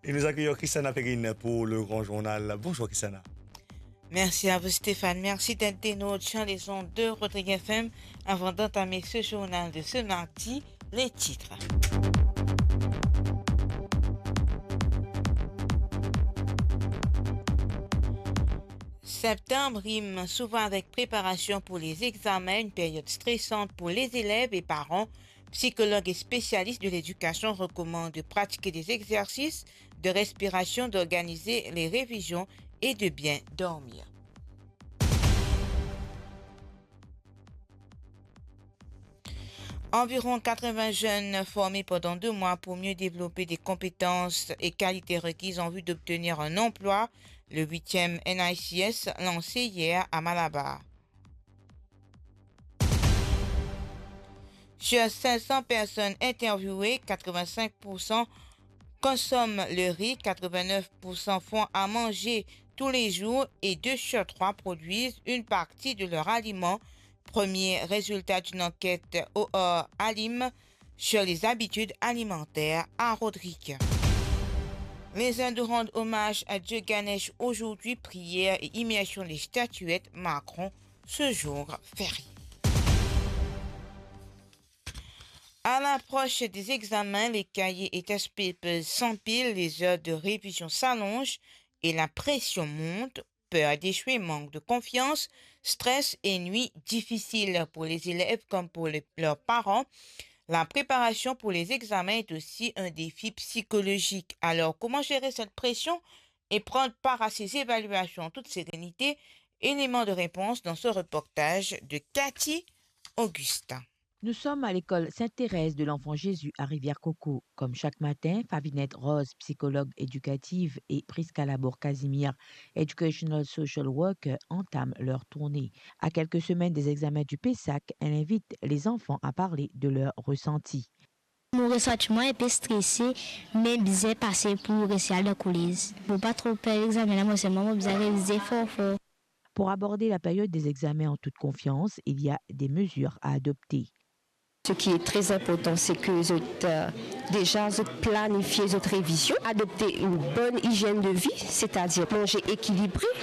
Et nous accueillons Christiana Perrine pour le Grand Journal. Bonjour Christiana. Merci à vous Stéphane, merci d'être des nôtres sur les ondes de Rodrigue FM. Avant d'entamer ce journal de ce mardi, les titres. Septembre rime souvent avec préparation pour les examens, une période stressante pour les élèves et parents. Psychologues et spécialistes de l'éducation recommandent de pratiquer des exercices de respiration, d'organiser les révisions et de bien dormir. Environ 80 jeunes formés pendant 2 mois pour mieux développer des compétences et qualités requises en vue d'obtenir un emploi. Le 8e NICS lancé hier à Malabar. Sur 500 personnes interviewées, 85% consomment le riz, 89% font à manger tous les jours et 2 sur 3 produisent une partie de leur aliment. Premier résultat d'une enquête OR Alim sur les habitudes alimentaires à Rodrigue. Les Indes rendent hommage à Dieu Ganesh aujourd'hui, prière et immersion des statuettes marqueront ce jour férié. À l'approche des examens, les cahiers et test papers s'empilent, les heures de révision s'allongent et la pression monte. Peur d'échouer, manque de confiance, stress et nuits difficiles pour les élèves comme pour leurs parents. La préparation pour les examens est aussi un défi psychologique. Alors, comment gérer cette pression et prendre part à ces évaluations en toute sérénité? Élément de réponse dans ce reportage de Cathy Augustin. Nous sommes à l'école Sainte-Thérèse de l'Enfant Jésus à Rivière-Coco. Comme chaque matin, Favinette Rose, psychologue éducative, et Prisca Labour-Casimir, Educational Social Worker, entament leur tournée. À quelques semaines des examens du PESAC, elle invite les enfants à parler de leurs ressentis. Mon ressentiment est un peu stressé, mais bien passé pour réussir la coulisse. Pour pas trop perdre l'examen, moi c'est moi besoin réviser fort. Pour aborder la période des examens en toute confiance, il y a des mesures à adopter. Ce qui est très important, c'est que déjà planifier votre révision, adopter une bonne hygiène de vie, c'est-à-dire manger équilibré,